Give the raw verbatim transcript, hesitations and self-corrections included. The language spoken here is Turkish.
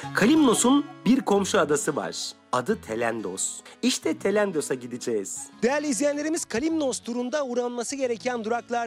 Kalimnos'un bir komşu adası var. Adı Telendos. İşte Telendos'a gideceğiz. Değerli izleyenlerimiz, Kalimnos turunda uğranması gereken duraklar